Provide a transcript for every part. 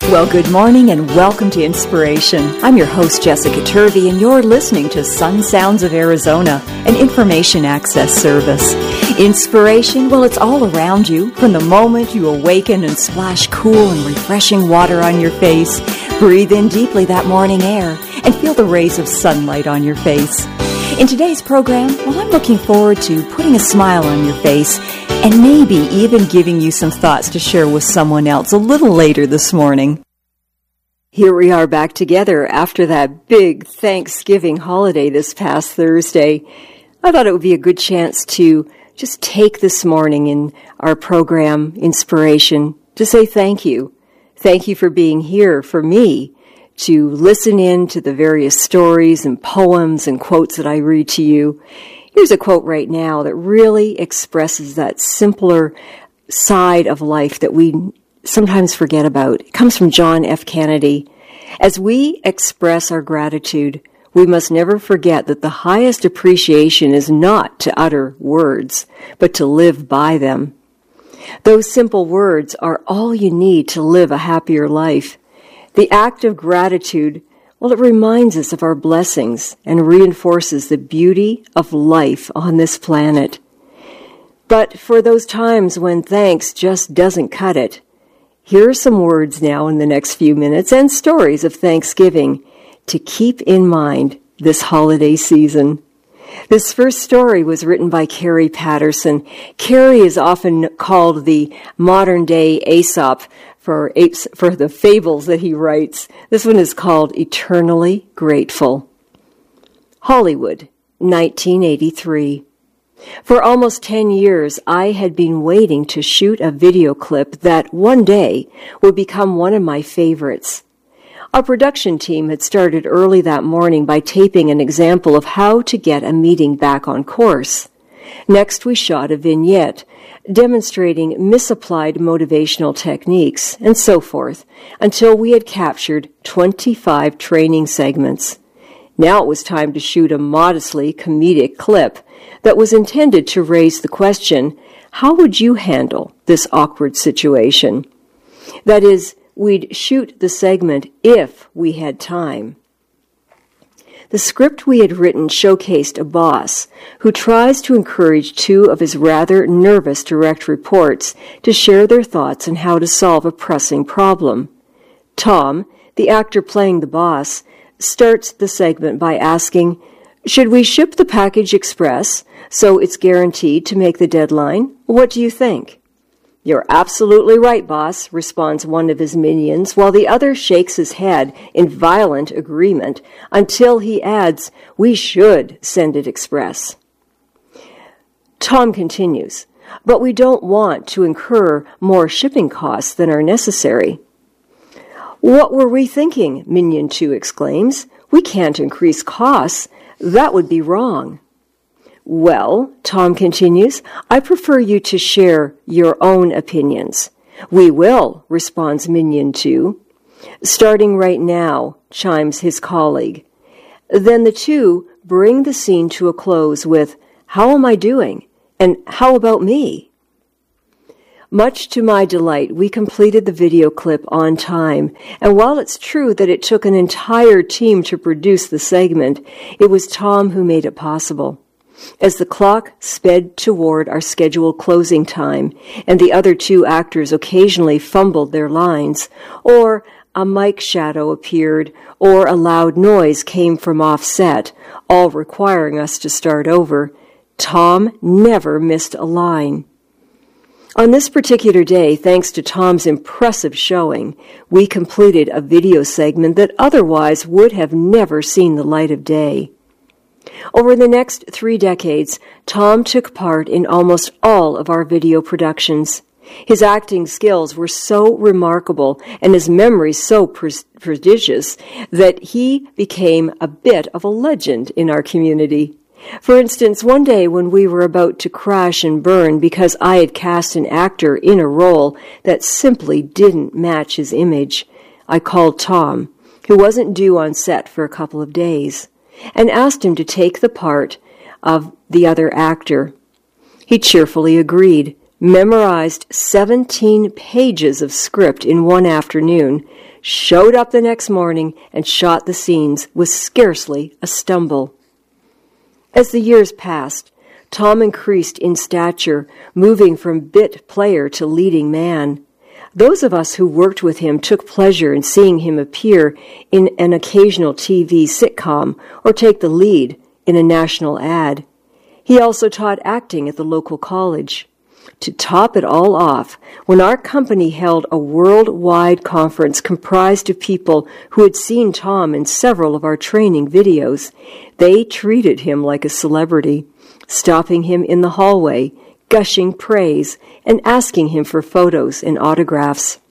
Well, good morning and welcome to Inspiration. I'm your host, Jessica Turvey, and you're listening to Sun Sounds of Arizona, an information access service. Inspiration, well, it's all around you. From the moment you awaken and splash cool and refreshing water on your face, breathe in deeply that morning air, and feel the rays of sunlight on your face. In today's program, well, I'm looking forward to putting a smile on your face and maybe even giving you some thoughts to share with someone else a little later this morning. Here we are back together after that big Thanksgiving holiday this past Thursday. I thought it would be a good chance to just take this morning in our program, Inspiration, to say thank you. Thank you for being here for me to listen in to the various stories and poems and quotes that I read to you. Here's a quote right now that really expresses that simpler side of life that we sometimes forget about. It comes from John F. Kennedy. As we express our gratitude, we must never forget that the highest appreciation is not to utter words, but to live by them. Those simple words are all you need to live a happier life. The act of gratitude, well, it reminds us of our blessings and reinforces the beauty of life on this planet. But for those times when thanks just doesn't cut it, here are some words now in the next few minutes and stories of Thanksgiving to keep in mind this holiday season. This first story was written by Carrie Patterson. Carrie is often called the modern-day Aesop for the fables that he writes. This one is called Eternally Grateful. Hollywood, 1983. For almost 10 years, I had been waiting to shoot a video clip that one day would become one of my favorites. Our production team had started early that morning by taping an example of how to get a meeting back on course. Next, we shot a vignette demonstrating misapplied motivational techniques and so forth until we had captured 25 training segments. Now it was time to shoot a modestly comedic clip that was intended to raise the question, how would you handle this awkward situation? That is, we'd shoot the segment if we had time. The script we had written showcased a boss who tries to encourage two of his rather nervous direct reports to share their thoughts on how to solve a pressing problem. Tom, the actor playing the boss, starts the segment by asking, should we ship the package express so it's guaranteed to make the deadline? What do you think? You're absolutely right, boss, responds one of his minions, while the other shakes his head in violent agreement until he adds, we should send it express. Tom continues, but we don't want to incur more shipping costs than are necessary. What were we thinking? Minion 2 exclaims. We can't increase costs. That would be wrong. Well, Tom continues, I prefer you to share your own opinions. We will, responds Minion 2. Starting right now, chimes his colleague. Then the two bring the scene to a close with, how am I doing? And how about me? Much to my delight, we completed the video clip on time, and while it's true that it took an entire team to produce the segment, it was Tom who made it possible. As the clock sped toward our scheduled closing time, and the other two actors occasionally fumbled their lines, or a mic shadow appeared, or a loud noise came from offset, all requiring us to start over, Tom never missed a line. On this particular day, thanks to Tom's impressive showing, we completed a video segment that otherwise would have never seen the light of day. Over the next 3 decades, Tom took part in almost all of our video productions. His acting skills were so remarkable and his memory so prodigious that he became a bit of a legend in our community. For instance, one day when we were about to crash and burn because I had cast an actor in a role that simply didn't match his image, I called Tom, who wasn't due on set for a couple of days, and asked him to take the part of the other actor. He cheerfully agreed, memorized 17 pages of script in one afternoon, showed up the next morning, and shot the scenes with scarcely a stumble. As the years passed, Tom increased in stature, moving from bit player to leading man. Those of us who worked with him took pleasure in seeing him appear in an occasional TV sitcom or take the lead in a national ad. He also taught acting at the local college. To top it all off, when our company held a worldwide conference comprised of people who had seen Tom in several of our training videos, they treated him like a celebrity, stopping him in the hallway, gushing praise, and asking him for photos and autographs.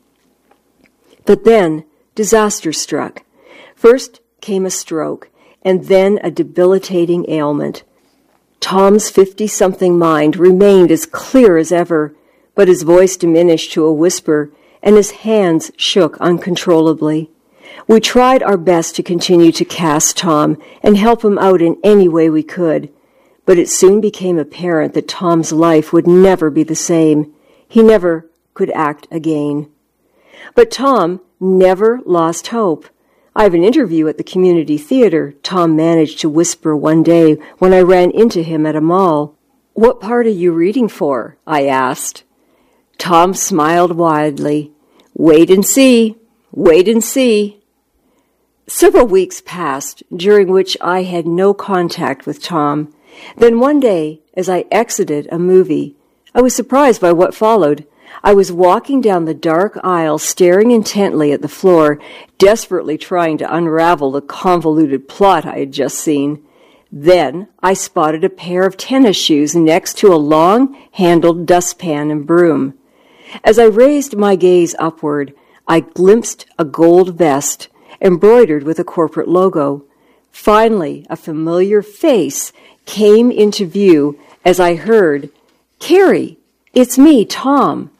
But then disaster struck. First came a stroke, and then a debilitating ailment. Tom's 50-something mind remained as clear as ever, but his voice diminished to a whisper, and his hands shook uncontrollably. We tried our best to continue to cast Tom and help him out in any way we could, but it soon became apparent that Tom's life would never be the same. He never could act again. But Tom never lost hope. I have an interview at the community theater, Tom managed to whisper one day when I ran into him at a mall. "What part are you reading for?" I asked. Tom smiled widely. "Wait and see. Wait and see." Several weeks passed, during which I had no contact with Tom. Then one day, as I exited a movie, I was surprised by what followed. I was walking down the dark aisle, staring intently at the floor, desperately trying to unravel the convoluted plot I had just seen. Then I spotted a pair of tennis shoes next to a long-handled dustpan and broom. As I raised my gaze upward, I glimpsed a gold vest, embroidered with a corporate logo. Finally, a familiar face came into view as I heard, "Carrie, it's me, Tom."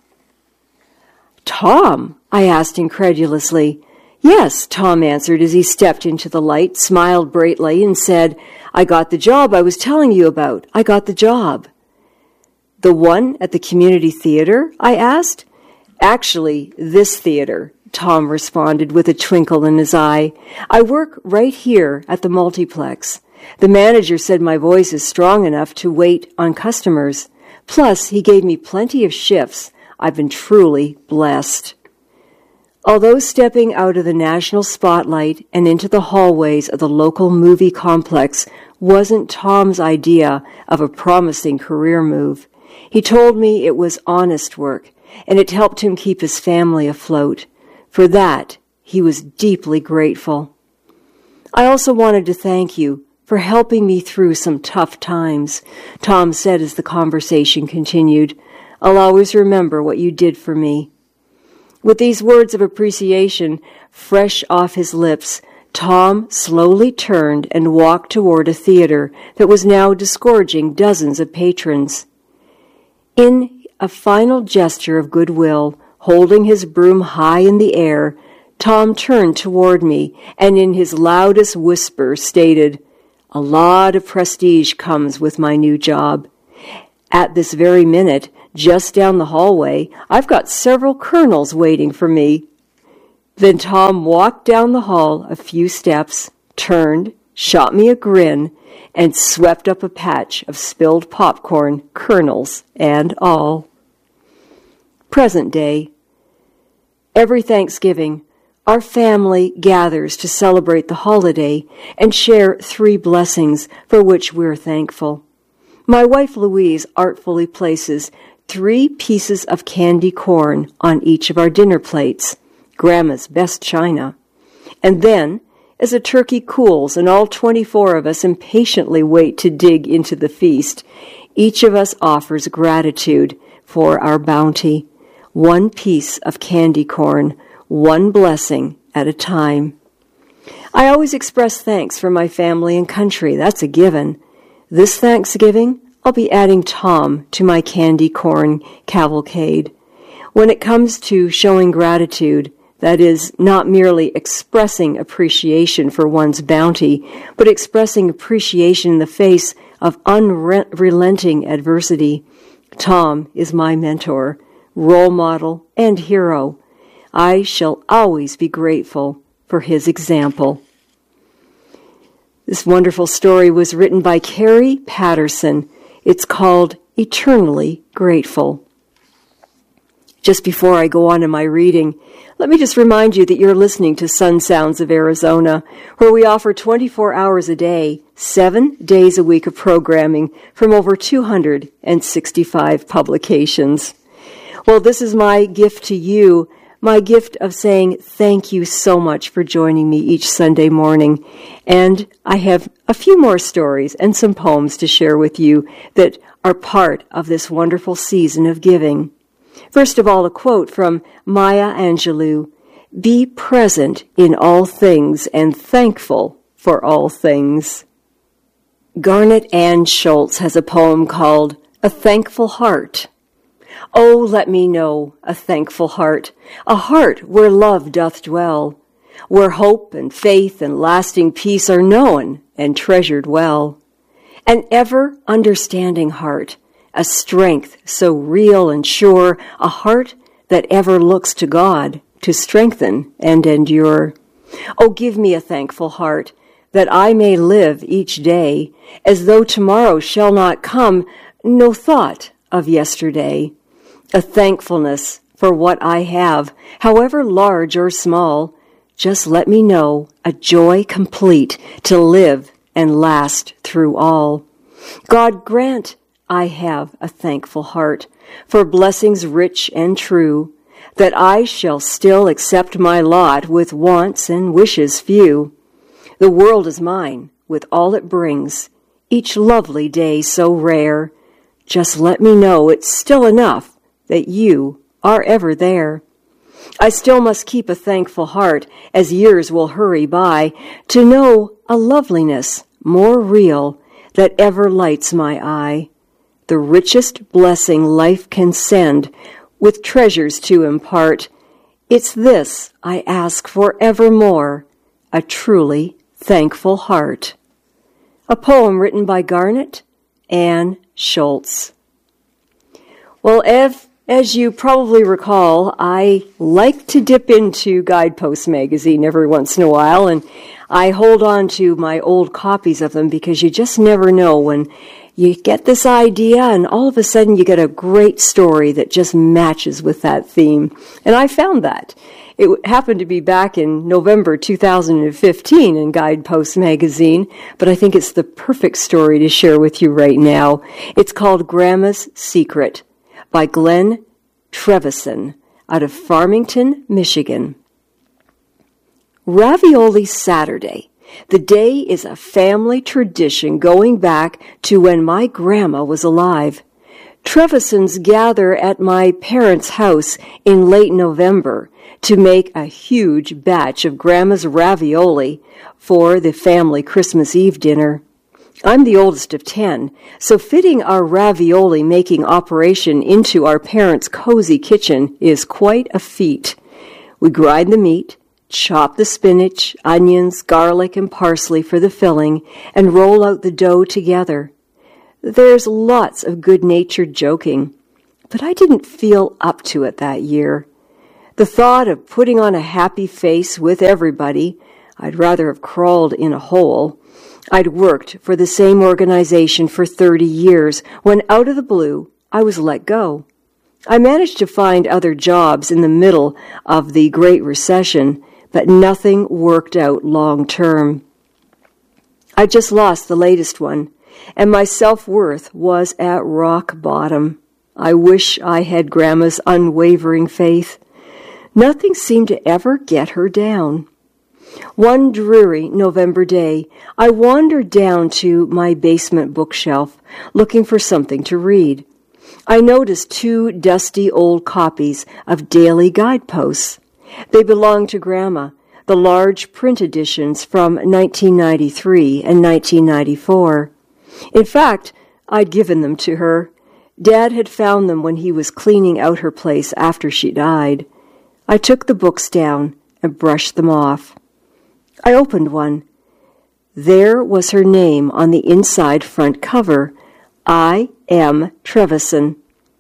"Tom?" I asked incredulously. "Yes," Tom answered as he stepped into the light, smiled brightly, and said, "I got the job I was telling you about. I got the job." "The one at the community theater?" I asked. "Actually, this theater," Tom responded with a twinkle in his eye. "I work right here at the multiplex. The manager said my voice is strong enough to wait on customers. Plus, he gave me plenty of shifts. I've been truly blessed." Although stepping out of the national spotlight and into the hallways of the local movie complex wasn't Tom's idea of a promising career move, he told me it was honest work, and it helped him keep his family afloat. For that, he was deeply grateful. "I also wanted to thank you for helping me through some tough times," Tom said as the conversation continued. "I'll always remember what you did for me." With these words of appreciation fresh off his lips, Tom slowly turned and walked toward a theater that was now disgorging dozens of patrons. In a final gesture of goodwill, holding his broom high in the air, Tom turned toward me and in his loudest whisper stated, "A lot of prestige comes with my new job. At this very minute, just down the hallway, I've got several colonels waiting for me." Then Tom walked down the hall a few steps, turned, shot me a grin, and swept up a patch of spilled popcorn, kernels and all. Present day. Every Thanksgiving, our family gathers to celebrate the holiday and share 3 blessings for which we're thankful. My wife Louise artfully places 3 pieces of candy corn on each of our dinner plates, Grandma's best china. And then, as the turkey cools and all 24 of us impatiently wait to dig into the feast, each of us offers gratitude for our bounty. 1 piece of candy corn, 1 blessing at a time. I always express thanks for my family and country. That's a given. This Thanksgiving, I'll be adding Tom to my candy corn cavalcade. When it comes to showing gratitude, that is, not merely expressing appreciation for one's bounty, but expressing appreciation in the face of unrelenting adversity, Tom is my mentor, role model, and hero. I shall always be grateful for his example. This wonderful story was written by Carrie Patterson. It's called Eternally Grateful. Just before I go on in my reading, let me just remind you that you're listening to Sun Sounds of Arizona, where we offer 24 hours a day, 7 days a week of programming from over 265 publications. Well, this is my gift to you, my gift of saying thank you so much for joining me each Sunday morning. And I have a few more stories and some poems to share with you that are part of this wonderful season of giving. First of all, a quote from Maya Angelou: "Be present in all things and thankful for all things." Garnet Ann Schultz has a poem called A Thankful Heart. Oh, let me know a thankful heart, a heart where love doth dwell, where hope and faith and lasting peace are known and treasured well. An ever understanding heart, a strength so real and sure, a heart that ever looks to God to strengthen and endure. Oh, give me a thankful heart, that I may live each day as though tomorrow shall not come, no thought of yesterday. A thankfulness for what I have, however large or small. Just let me know a joy complete to live and last through all. God grant I have a thankful heart for blessings rich and true, that I shall still accept my lot with wants and wishes few. The world is mine with all it brings, each lovely day so rare. Just let me know it's still enough that you are ever there. I still must keep a thankful heart as years will hurry by, to know a loveliness more real that ever lights my eye. The richest blessing life can send, with treasures to impart. It's this I ask for evermore, a truly thankful heart. A poem written by Garnet Ann Schultz. Well, as you probably recall, I like to dip into Guidepost magazine every once in a while, and I hold on to my old copies of them because you just never know when you get this idea and all of a sudden you get a great story that just matches with that theme. And I found that. It happened to be back in November 2015 in Guidepost magazine, but I think it's the perfect story to share with you right now. It's called Grandma's Secret by Glenn Trevisan out of Farmington, Michigan. Ravioli Saturday. The day is a family tradition going back to when my grandma was alive. Trevisans gather at my parents' house in late November to make a huge batch of Grandma's ravioli for the family Christmas Eve dinner. I'm the oldest of 10, so fitting our ravioli-making operation into our parents' cozy kitchen is quite a feat. We grind the meat, chop the spinach, onions, garlic, and parsley for the filling, and roll out the dough together. There's lots of good-natured joking, but I didn't feel up to it that year. The thought of putting on a happy face with everybody, I'd rather have crawled in a hole. I'd worked for the same organization for 30 years when, out of the blue, I was let go. I managed to find other jobs in the middle of the Great Recession, but nothing worked out long term. I just lost the latest one, and my self-worth was at rock bottom. I wish I had Grandma's unwavering faith. Nothing seemed to ever get her down. One dreary November day, I wandered down to my basement bookshelf, looking for something to read. I noticed 2 dusty old copies of daily guideposts. They belonged to Grandma, the large print editions from 1993 and 1994. In fact, I'd given them to her. Dad had found them when he was cleaning out her place after she died. I took the books down and brushed them off. I opened one. There was her name on the inside front cover, I. M. Trevisan.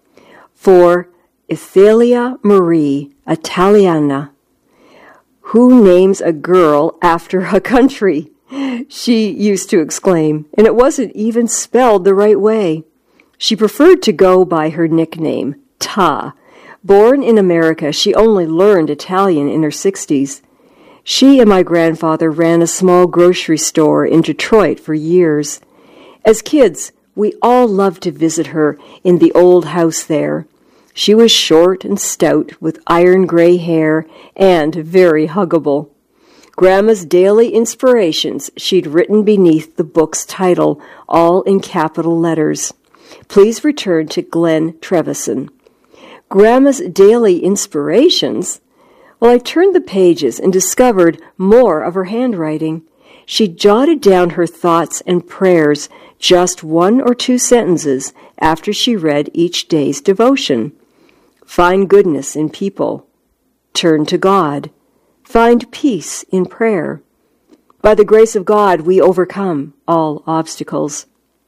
for Italia Marie Italiana. Who names a girl after a country? She used to exclaim, and it wasn't even spelled the right way. She preferred to go by her nickname, Ta. Born in America, she only learned Italian in her 60s. She and my grandfather ran a small grocery store in Detroit for years. As kids, we all loved to visit her in the old house there. She was short and stout, with iron gray hair, and very huggable. Grandma's daily inspirations she'd written beneath the book's title, all in capital letters. Please return to Glenn Trevison. Grandma's daily inspirations? Well, I turned the pages and discovered more of her handwriting. She jotted down her thoughts and prayers, just 1 or 2 sentences after she read each day's devotion. Find goodness in people. Turn to God. Find peace in prayer. By the grace of God, we overcome all obstacles.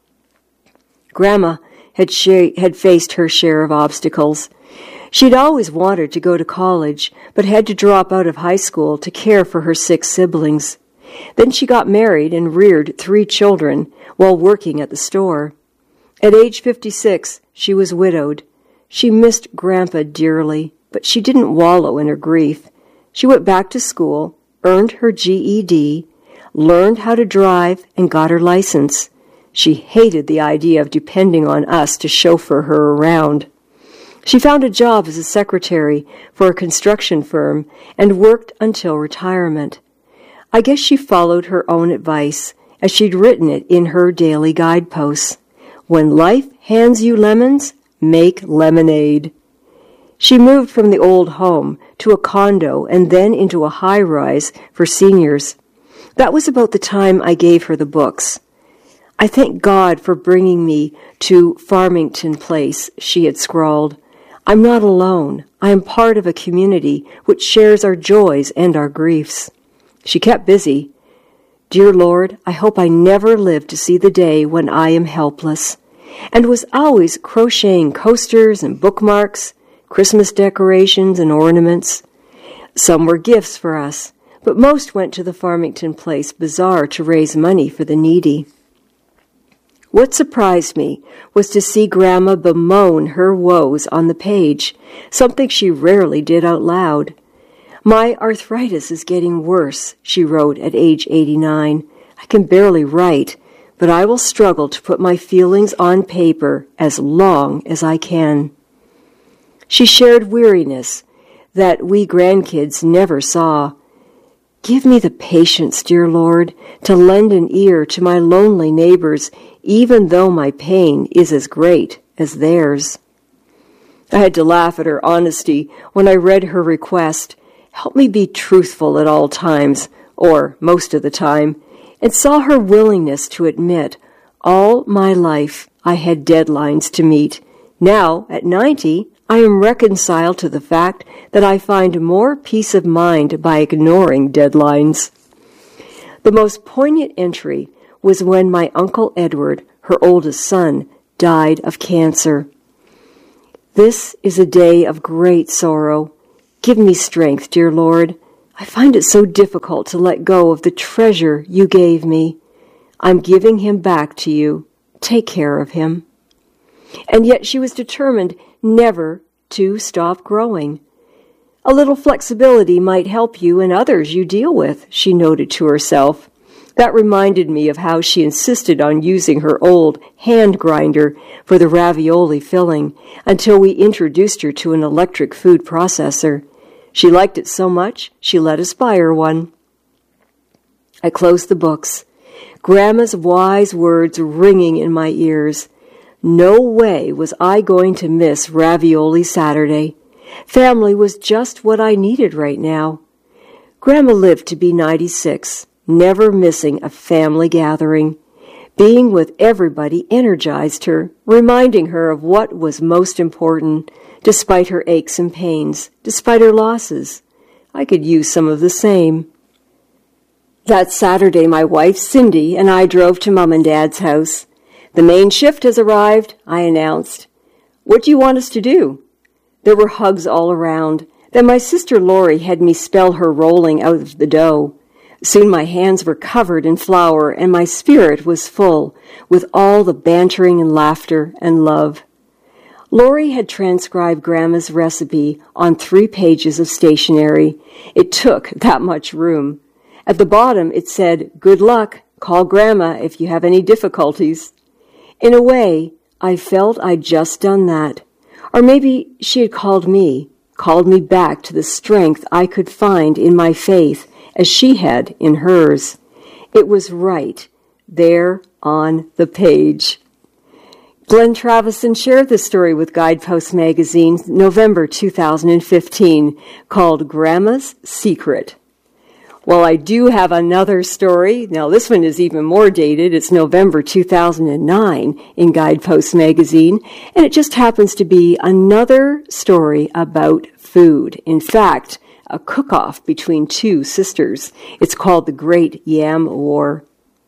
Grandma had faced her share of obstacles. She'd always wanted to go to college, but had to drop out of high school to care for her 6 siblings. Then she got married and reared 3 children while working at the store. At age 56, she was widowed. She missed Grandpa dearly, but she didn't wallow in her grief. She went back to school, earned her GED, learned how to drive, and got her license. She hated the idea of depending on us to chauffeur her around. She found a job as a secretary for a construction firm and worked until retirement. I guess she followed her own advice, as she'd written it in her daily guideposts. When life hands you lemons, make lemonade. She moved from the old home to a condo and then into a high-rise for seniors. That was about the time I gave her the books. I thank God for bringing me to Farmington Place, she had scrawled. I'm not alone. I am part of a community which shares our joys and our griefs. She kept busy. Dear Lord, I hope I never live to see the day when I am helpless, and was always crocheting coasters and bookmarks, Christmas decorations and ornaments. Some were gifts for us, but most went to the Farmington Place Bazaar to raise money for the needy. What surprised me was to see Grandma bemoan her woes on the page, something she rarely did out loud. My arthritis is getting worse, she wrote at age 89. I can barely write, but I will struggle to put my feelings on paper as long as I can. She shared weariness that we grandkids never saw. Give me the patience, dear Lord, to lend an ear to my lonely neighbors, even though my pain is as great as theirs. I had to laugh at her honesty when I read her request, help me be truthful at all times, or most of the time, and saw her willingness to admit, all my life I had deadlines to meet. Now, at 90, I am reconciled to the fact that I find more peace of mind by ignoring deadlines. The most poignant entry was when my Uncle Edward, her oldest son, died of cancer. This is a day of great sorrow. Give me strength, dear Lord. I find it so difficult to let go of the treasure you gave me. I'm giving him back to you. Take care of him. And yet she was determined never to stop growing. A little flexibility might help you and others you deal with, she noted to herself. That reminded me of how she insisted on using her old hand grinder for the ravioli filling until we introduced her to an electric food processor. She liked it so much, she let us buy her one. I closed the books, Grandma's wise words ringing in my ears. No way was I going to miss Ravioli Saturday. Family was just what I needed right now. Grandma lived to be 96, never missing a family gathering. Being with everybody energized her, reminding her of what was most important, despite her aches and pains, despite her losses. I could use some of the same. That Saturday, my wife, Cindy, and I drove to Mom and Dad's house. The main shift has arrived, I announced. What do you want us to do?" There were hugs all around. Then my sister Lori had me spell her rolling out of the dough. Soon my hands were covered in flour, and my spirit was full with all the bantering and laughter and love. Lori had transcribed Grandma's recipe on 3 pages of stationery. It took that much room. At the bottom it said, "Good luck. Call Grandma if you have any difficulties." In a way, I felt I'd just done that. Or maybe she had called me back to the strength I could find in my faith as she had in hers. It was right there on the page. Glenn Travison shared this story with Guidepost Magazine, November 2015, called Grandma's Secret. Well, I do have another story. Now, this one is even more dated. It's November 2009 in Guidepost Magazine, and it just happens to be another story about food. In fact, a cook-off between 2 sisters. It's called The Great Yam War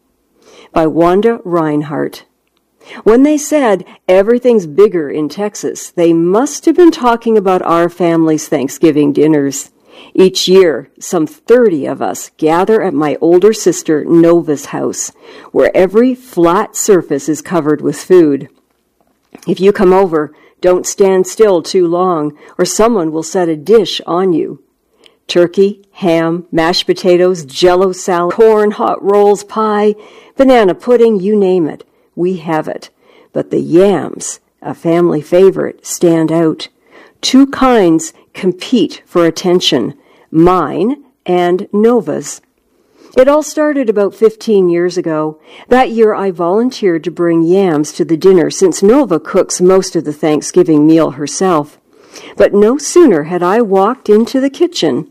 by Wanda Reinhardt. When they said everything's bigger in Texas, they must have been talking about our family's Thanksgiving dinners. Each year, some 30 of us gather at my older sister Nova's house, where every flat surface is covered with food. If you come over, don't stand still too long, or someone will set a dish on you. Turkey, ham, mashed potatoes, Jell-O salad, corn, hot rolls, pie, banana pudding, you name it. We have it. But the yams, a family favorite, stand out. 2 kinds compete for attention, mine and Nova's. It all started about 15 years ago. That year I volunteered to bring yams to the dinner since Nova cooks most of the Thanksgiving meal herself. But no sooner had I walked into the kitchen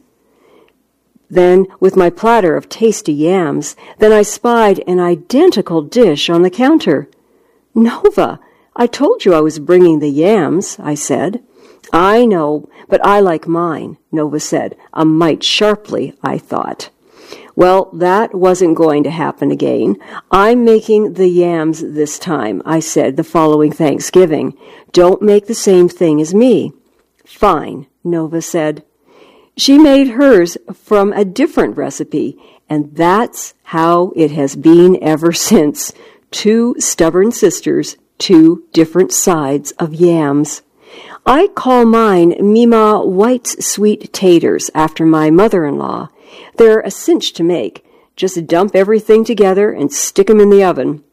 than, with my platter of tasty yams, then I spied an identical dish on the counter. "Nova, I told you I was bringing the yams," I said. "I know, but I like mine," Nova said, a mite sharply, I thought. Well, that wasn't going to happen again. "I'm making the yams this time," I said the following Thanksgiving. "Don't make the same thing as me." "Fine," Nova said. She made hers from a different recipe, and that's how it has been ever since. 2 stubborn sisters, 2 different sides of yams. I call mine Mima White's Sweet Taters after my mother-in-law. They're a cinch to make. Just dump everything together and stick 'em in the oven.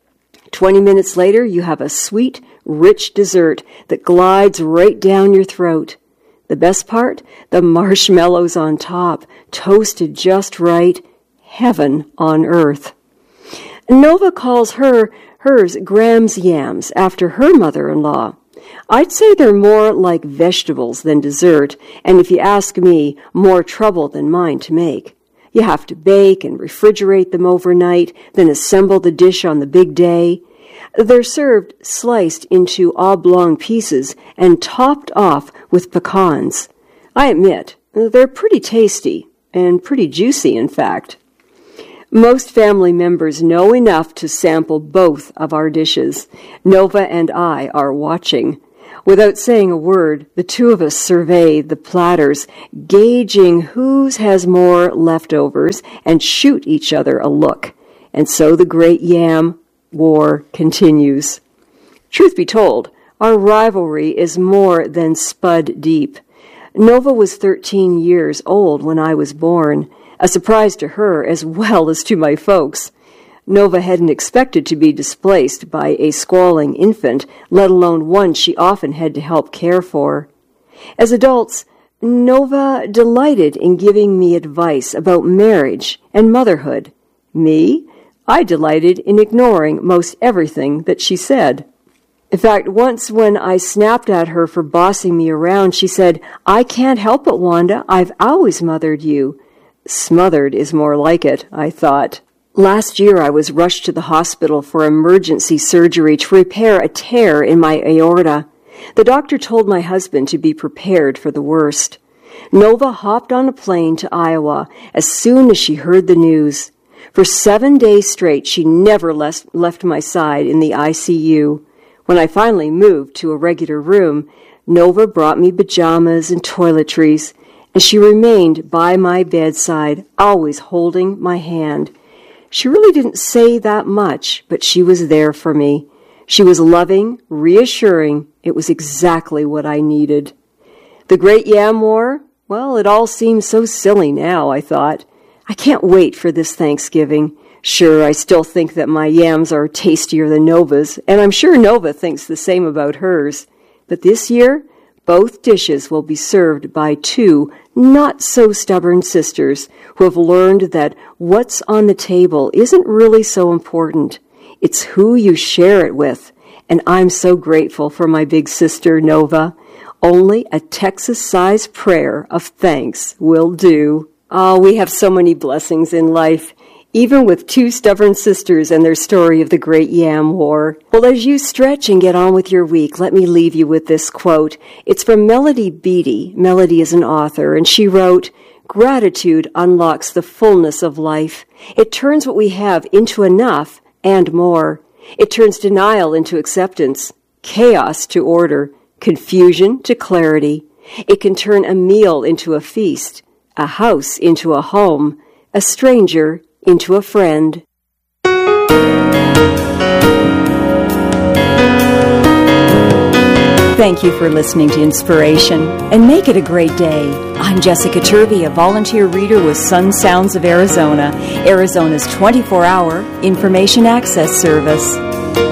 20 minutes later, you have a sweet, rich dessert that glides right down your throat. The best part? The marshmallows on top, toasted just right. Heaven on earth. Nova calls hers Graham's yams after her mother-in-law. I'd say they're more like vegetables than dessert, and if you ask me, more trouble than mine to make. You have to bake and refrigerate them overnight, then assemble the dish on the big day. They're served sliced into oblong pieces and topped off with pecans. I admit, they're pretty tasty, and pretty juicy, in fact. Most family members know enough to sample both of our dishes. Nova and I are watching. Without saying a word, the 2 of us survey the platters, gauging whose has more leftovers, and shoot each other a look. And so the Great Yam War continues. Truth be told, our rivalry is more than spud deep. Nova was 13 years old when I was born, a surprise to her as well as to my folks. Nova hadn't expected to be displaced by a squalling infant, let alone one she often had to help care for. As adults, Nova delighted in giving me advice about marriage and motherhood. Me? I delighted in ignoring most everything that she said. In fact, once when I snapped at her for bossing me around, she said, "I can't help it, Wanda. I've always mothered you." Smothered is more like it, I thought. Last year I was rushed to the hospital for emergency surgery to repair a tear in my aorta. The doctor told my husband to be prepared for the worst. Nova hopped on a plane to Iowa as soon as she heard the news. For 7 days straight, she never left my side in the ICU. When I finally moved to a regular room, Nova brought me pajamas and toiletries, and she remained by my bedside, always holding my hand. She really didn't say that much, but she was there for me. She was loving, reassuring. It was exactly what I needed. The Great Yam War? Well, it all seems so silly now, I thought. I can't wait for this Thanksgiving. Sure, I still think that my yams are tastier than Nova's, and I'm sure Nova thinks the same about hers. But this year, both dishes will be served by two not-so-stubborn sisters who have learned that what's on the table isn't really so important. It's who you share it with, and I'm so grateful for my big sister, Nova. Only a Texas-sized prayer of thanks will do. Oh, we have so many blessings in life, even with two stubborn sisters and their story of the Great Yam War. Well, as you stretch and get on with your week, let me leave you with this quote. It's from Melody Beattie. Melody is an author, and she wrote, "Gratitude unlocks the fullness of life. It turns what we have into enough and more. It turns denial into acceptance, chaos to order, confusion to clarity. It can turn a meal into a feast, a house into a home, a stranger into a friend." Thank you for listening to Inspiration, and make it a great day. I'm Jessica Turvey, a volunteer reader with Sun Sounds of Arizona, Arizona's 24-hour information access service.